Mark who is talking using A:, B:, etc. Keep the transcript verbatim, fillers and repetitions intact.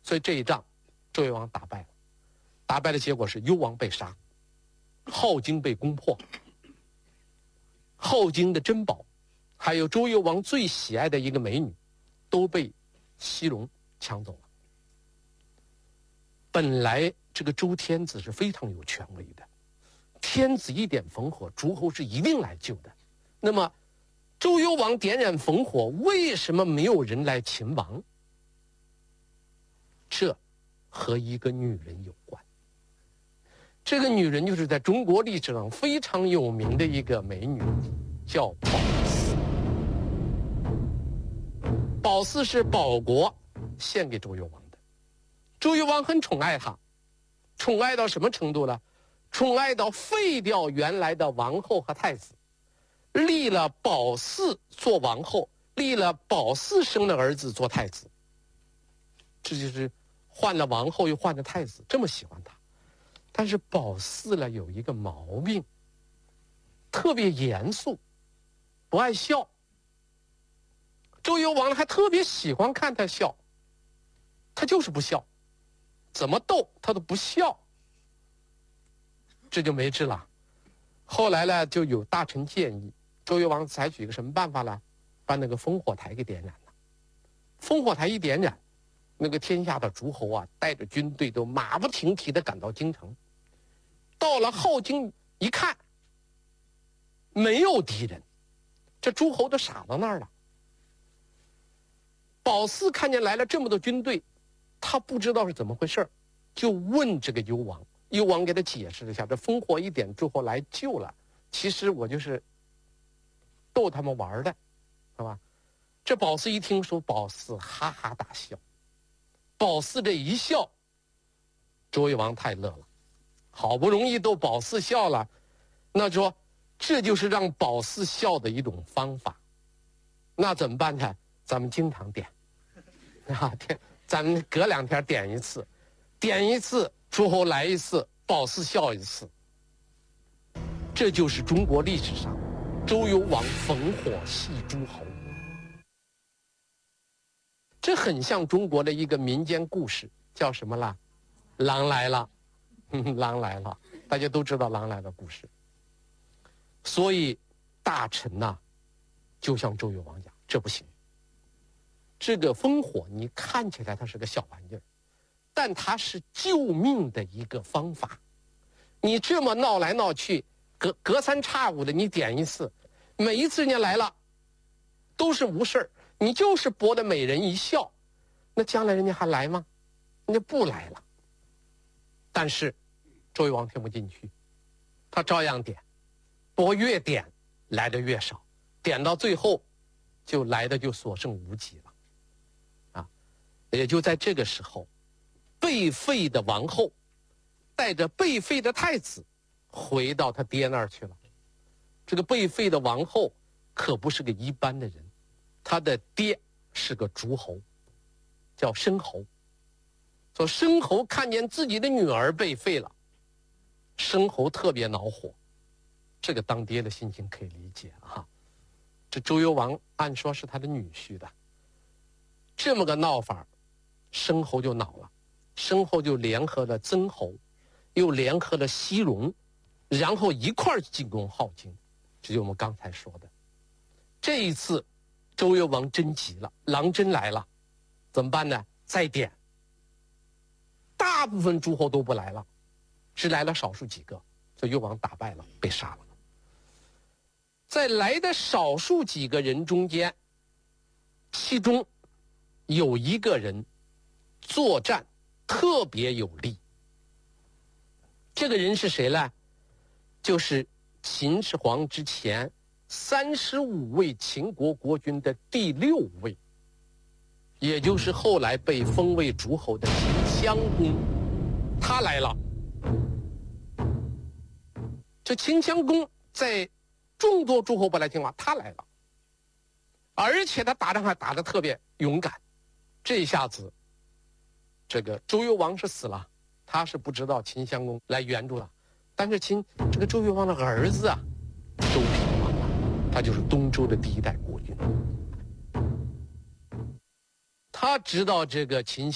A: 所以这一仗周幽王打败了，打败的结果是幽王被杀，镐京被攻破，镐京的珍宝还有周幽王最喜爱的一个美女都被西戎抢走了。本来这个周天子是非常有权威的，天子一点烽火，诸侯是一定来救的。那么周幽王点燃烽火，为什么没有人来擒王？这和一个女人有关。这个女人就是在中国历史上非常有名的一个美女，叫褒姒。褒姒是保国献给周幽王的，周幽王很宠爱她，宠爱到什么程度呢？宠爱到废掉原来的王后和太子，立了褒姒做王后，立了褒姒生的儿子做太子。这就是换了王后又换了太子，这么喜欢他。但是褒姒呢有一个毛病，特别严肃，不爱笑。周幽王还特别喜欢看他笑，他就是不笑，怎么逗他都不笑，这就没治了。后来呢，就有大臣建议周幽王采取一个什么办法呢？把那个烽火台给点燃了。烽火台一点燃，那个天下的诸侯啊，带着军队都马不停蹄地赶到京城。到了镐京一看，没有敌人，这诸侯都傻到那儿了。褒姒看见来了这么多军队，他不知道是怎么回事，就问这个幽王。幽王给他解释了一下，这烽火一点，诸侯来救了，其实我就是逗他们玩的，是吧？这褒姒一听说，褒姒哈哈大笑。褒姒这一笑，周幽王太乐了，好不容易逗褒姒笑了，那说这就是让褒姒笑的一种方法。那怎么办呢？咱们经常点啊，点，咱们隔两天点一次，点一次诸侯来一次，褒姒笑一次。这就是中国历史上周幽王烽火戏诸侯。这很像中国的一个民间故事，叫什么啦？狼来了，狼来了，大家都知道狼来了故事。所以大臣呐、啊，就向周幽王讲，这不行。这个烽火你看起来它是个小玩意儿，但它是救命的一个方法。你这么闹来闹去，隔隔三差五的你点一次，每一次人家来了都是无事儿，你就是博得美人一笑，那将来人家还来吗？人家不来了。但是周幽王听不进去，他照样点，不过越点来的越少，点到最后就来的就所剩无几了。啊，也就在这个时候，被废的王后带着被废的太子回到他爹那儿去了。这个被废的王后可不是个一般的人，他的爹是个诸侯，叫申侯。说申侯看见自己的女儿被废了，申侯特别恼火。这个当爹的心情可以理解啊。这周幽王按说是他的女婿的，这么个闹法，申侯就恼了。申侯就联合了曾侯，又联合了西戎，然后一块儿进攻镐京。这就是我们刚才说的。这一次周幽王真急了，狼真来了，怎么办呢？再点，大部分诸侯都不来了，只来了少数几个，所以幽王打败了，被杀了。在来的少数几个人中间，其中有一个人作战特别有力。这个人是谁呢？就是秦始皇之前三十五位秦国国君的第六位，也就是后来被封为诸侯的秦襄公，他来了。这秦襄公在众多诸侯不来听话，他来了，而且他打仗还打得特别勇敢。这一下子，这个周幽王是死了，他是不知道秦襄公来援助了，但是秦这个周幽王的儿子啊，周平王啊，他就是东周的第一代国君，他知道这个秦